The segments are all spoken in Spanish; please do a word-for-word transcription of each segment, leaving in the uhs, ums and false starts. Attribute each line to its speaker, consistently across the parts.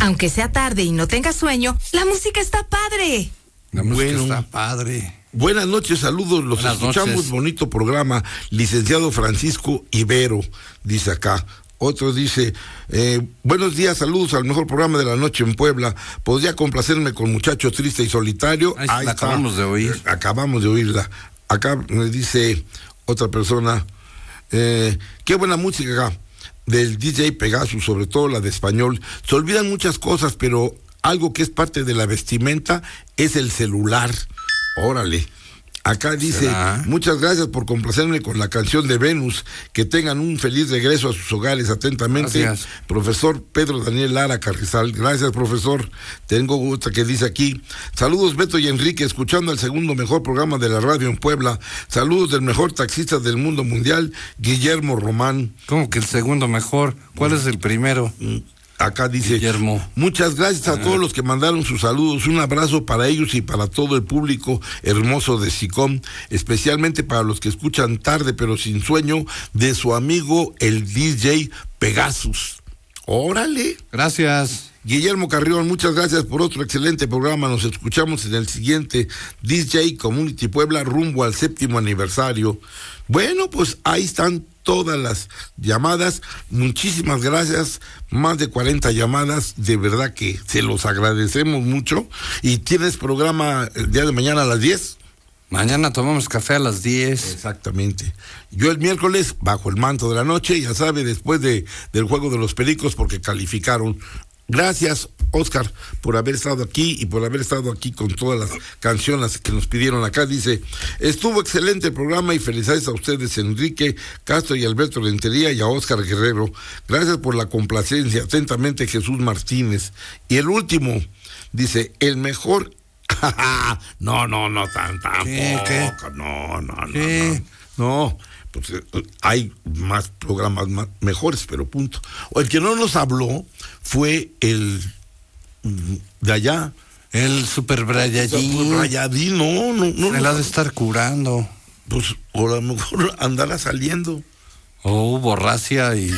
Speaker 1: Aunque sea tarde y no tengas sueño, la música está padre.
Speaker 2: La música
Speaker 3: Bueno.
Speaker 2: está padre.
Speaker 3: Buenas noches, saludos, los
Speaker 2: Buenas
Speaker 3: escuchamos,
Speaker 2: noches.
Speaker 3: bonito programa, licenciado Francisco Ibero, dice acá. Otro dice, eh, buenos días, saludos al mejor programa de la noche en Puebla. ¿Podría complacerme con Muchacho Triste y Solitario?
Speaker 2: Ahí la acabamos de oír.
Speaker 3: Acabamos de oírla. Acá me dice otra persona, eh, qué buena música del D J Pegasus, sobre todo la de español. Se olvidan muchas cosas, pero algo que es parte de la vestimenta es el celular. Órale. Acá dice,
Speaker 2: ¿será?
Speaker 3: Muchas gracias por complacerme con la canción de Venus. Que tengan un feliz regreso a sus hogares. Atentamente,
Speaker 2: Gracias.
Speaker 3: profesor Pedro Daniel Lara Carrizal. Gracias, profesor. Tengo otra que dice aquí, saludos Beto y Enrique, escuchando el segundo mejor programa de la radio en Puebla. Saludos del mejor taxista del mundo mundial, Guillermo Román.
Speaker 2: ¿Cómo que el segundo mejor? ¿Cuál es el primero?
Speaker 3: Acá dice,
Speaker 2: Guillermo.
Speaker 3: Muchas gracias a todos los que mandaron sus saludos, un abrazo para ellos y para todo el público hermoso de SICOM, especialmente para los que escuchan tarde pero sin sueño, de su amigo el D J Pegasus. Órale.
Speaker 2: Gracias.
Speaker 3: Guillermo Carrión, muchas gracias por otro excelente programa. Nos escuchamos en el siguiente D J Community Puebla rumbo al séptimo aniversario. Bueno, pues ahí están todas las llamadas. Muchísimas gracias. Más de cuarenta llamadas. De verdad que se los agradecemos mucho. ¿Y tienes programa el día de mañana a las diez?
Speaker 2: Mañana tomamos café a las diez.
Speaker 3: Exactamente. Yo el miércoles, bajo el manto de la noche, ya sabe, después de del juego de los Pericos, porque calificaron. Gracias, Oscar, por haber estado aquí y por haber estado aquí con todas las canciones que nos pidieron acá. Dice, estuvo excelente el programa y felicidades a ustedes, Enrique Castro y Alberto Rentería, y a Oscar Guerrero. Gracias por la complacencia. Atentamente, Jesús Martínez. Y el último, dice, el mejor... no, no, no, tan, tampoco.
Speaker 2: ¿Qué, qué?
Speaker 3: No, no, no,
Speaker 2: ¿Qué?
Speaker 3: no. No, pues eh, hay más programas más, mejores, pero punto. O el que no nos habló fue el mm, de allá.
Speaker 2: El Super Brayadín.
Speaker 3: Brayadín, no, no, no.
Speaker 2: Se
Speaker 3: no,
Speaker 2: la ha de estar curando.
Speaker 3: Pues, o a lo mejor andará saliendo.
Speaker 2: Oh, borracia y...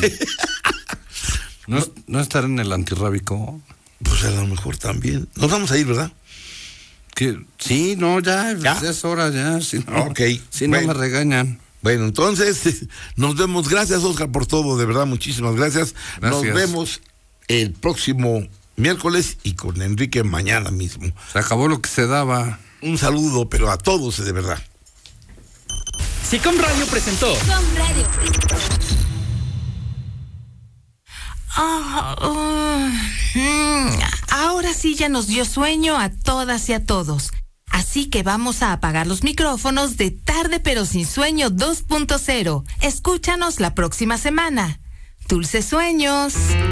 Speaker 2: ¿No, es- no estar en el antirrábico?
Speaker 3: Pues a lo mejor también. Nos vamos a ir, ¿verdad?
Speaker 2: Que sí, no, ya,
Speaker 3: ¿Ya?
Speaker 2: ya es hora, ya. Si no,
Speaker 3: Ok,
Speaker 2: si no
Speaker 3: bueno.
Speaker 2: me regañan.
Speaker 3: Bueno, entonces, nos vemos. Gracias, Oscar, por todo, de verdad, muchísimas gracias. Nos
Speaker 2: Gracias.
Speaker 3: vemos el próximo miércoles y con Enrique mañana mismo.
Speaker 2: Se acabó lo que se daba.
Speaker 3: Un saludo, pero a todos, de verdad.
Speaker 4: SICOM Radio presentó
Speaker 5: SICOM Radio.
Speaker 1: Ah, uh, mm, ahora sí ya nos dio sueño a todas y a todos. Así que vamos a apagar los micrófonos de Tarde pero sin sueño dos punto cero. Escúchanos la próxima semana. Dulces sueños.